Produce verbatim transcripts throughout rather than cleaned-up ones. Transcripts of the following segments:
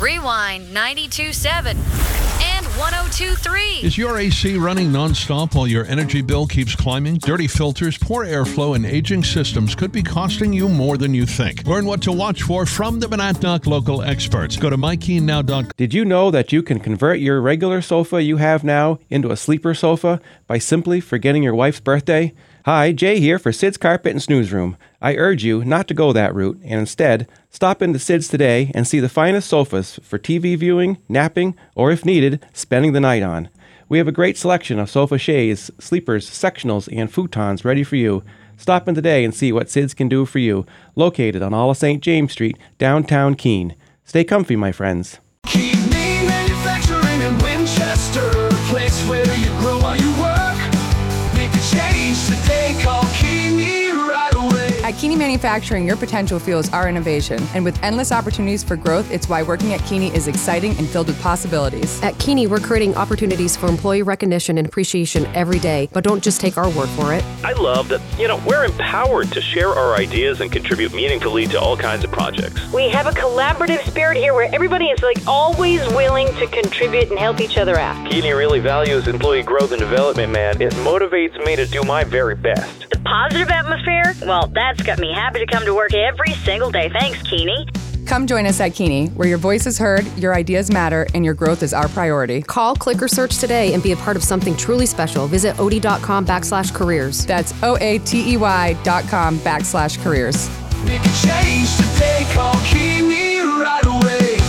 Rewind ninety-two point seven and one oh two point three. Is your A C running nonstop while your energy bill keeps climbing? Dirty filters, poor airflow, and aging systems could be costing you more than you think. Learn what to watch for from the Monadnock local experts. Go to my keen now dot com. Did you know that you can convert your regular sofa you have now into a sleeper sofa by simply forgetting your wife's birthday? Hi, Jay here for Sid's Carpet and Snooze Room. I urge you not to go that route and instead stop into Sid's today and see the finest sofas for T V viewing, napping, or if needed, spending the night on. We have a great selection of sofa shades, sleepers, sectionals, and futons ready for you. Stop in today and see what Sid's can do for you. Located on all of Saint James Street, downtown Keene. Stay comfy, my friends. Keene Manufacturing in Winchester, place where you grow while you work. Make a change today, call Keene right away. At Keene Manufacturing, your potential fuels our innovation. And with endless opportunities for growth, it's why working at Keene is exciting and filled with possibilities. At Keene, we're creating opportunities for employee recognition and appreciation every day, but don't just take our word for it. I love that, you know, we're empowered to share our ideas and contribute meaningfully to all kinds of projects. We have a collaborative spirit here where everybody is like always willing to contribute and help each other out. Keene really values employee growth and development, man. It motivates me to do my very best. The positive atmosphere, well, that's got me happy to come to work every single day. Thanks, Keene. Come join us at Keene, where your voice is heard, your ideas matter, and your growth is our priority. Call, click, or search today and be a part of something truly special. Visit odie.com backslash careers. That's O-A-T-E-Y dot com backslash careers. Make a change today, call Keene right away.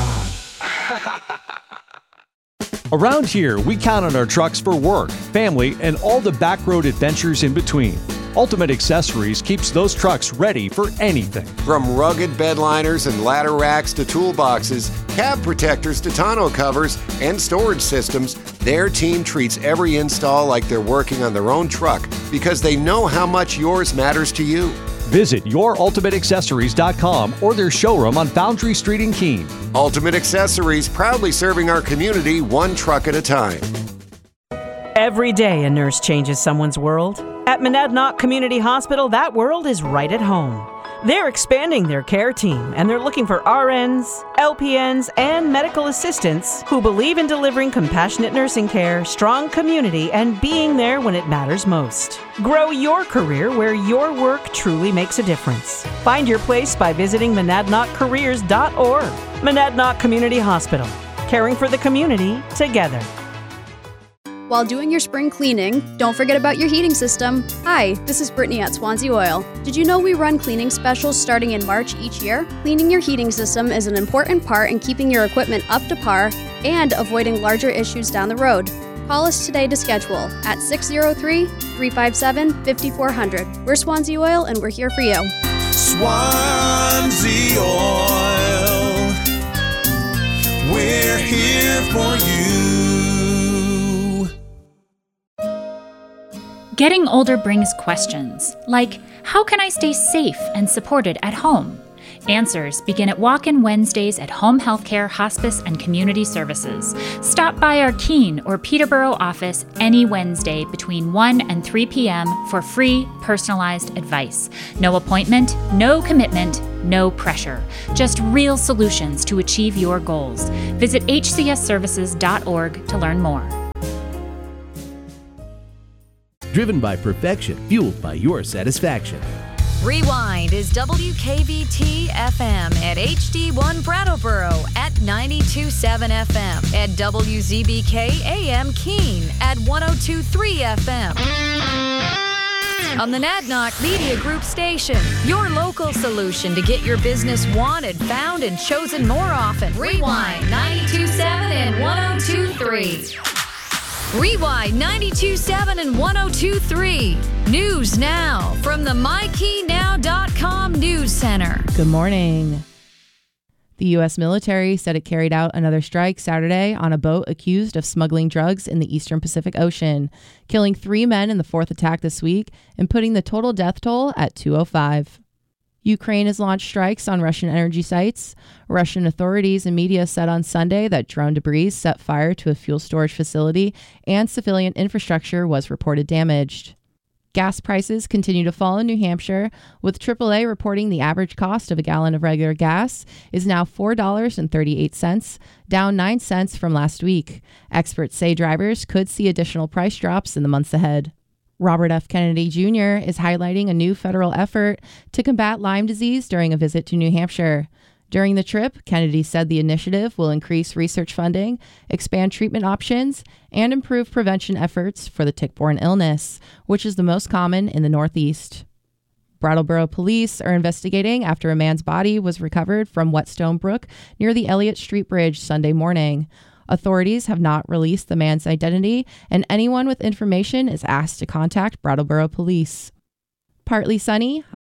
Around here, we count on our trucks for work, family, and all the back road adventures in between. Ultimate Accessories keeps those trucks ready for anything. From rugged bed liners and ladder racks to toolboxes, cab protectors to tonneau covers, and storage systems, their team treats every install like they're working on their own truck because they know how much yours matters to you. Visit your ultimate accessories dot com or their showroom on Foundry Street in Keene. Ultimate Accessories, proudly serving our community one truck at a time. Every day a nurse changes someone's world. At Monadnock Community Hospital, that world is right at home. They're expanding their care team, and they're looking for R Ns, L P Ns, and medical assistants who believe in delivering compassionate nursing care, strong community, and being there when it matters most. Grow your career where your work truly makes a difference. Find your place by visiting monadnock careers dot org. Monadnock Community Hospital, caring for the community together. While doing your spring cleaning, don't forget about your heating system. Hi, this is Brittany at Swansea Oil. Did you know we run cleaning specials starting in March each year? Cleaning your heating system is an important part in keeping your equipment up to par and avoiding larger issues down the road. Call us today to schedule at six oh three, three five seven, five four zero zero. We're Swansea Oil and we're here for you. Swansea Oil, we're here for you. Getting older brings questions, like, how can I stay safe and supported at home? Answers begin at Walk-In Wednesdays at Home Healthcare, Hospice, and Community Services. Stop by our Keene or Peterborough office any Wednesday between one and three p.m. for free, personalized advice. No appointment, no commitment, no pressure. Just real solutions to achieve your goals. Visit h c s services dot org to learn more. Driven by perfection, fueled by your satisfaction. Rewind is W K V T F M at H D one Brattleboro at ninety-two point seven F M, at W Z B K A M Keene at one oh two point three F M. On the Monadnock Media Group station, your local solution to get your business wanted, found, and chosen more often. Rewind ninety-two point seven and one oh two point three. Rewind ninety-two point seven and one oh two point three. News now from the my key now dot com News Center. Good morning. The U S military said it carried out another strike Saturday on a boat accused of smuggling drugs in the eastern Pacific Ocean, killing three men in the fourth attack this week and putting the total death toll at two oh five. Ukraine has launched strikes on Russian energy sites. Russian authorities and media said on Sunday that drone debris set fire to a fuel storage facility and civilian infrastructure was reported damaged. Gas prices continue to fall in New Hampshire, with triple A reporting the average cost of a gallon of regular gas is now four dollars and thirty-eight cents, down nine cents from last week. Experts say drivers could see additional price drops in the months ahead. Robert F. Kennedy Junior is highlighting a new federal effort to combat Lyme disease during a visit to New Hampshire. During the trip, Kennedy said the initiative will increase research funding, expand treatment options, and improve prevention efforts for the tick-borne illness, which is the most common in the Northeast. Brattleboro police are investigating after a man's body was recovered from Whetstone Brook near the Elliott Street Bridge Sunday morning. Authorities have not released the man's identity, and anyone with information is asked to contact Brattleboro police. Partly sunny,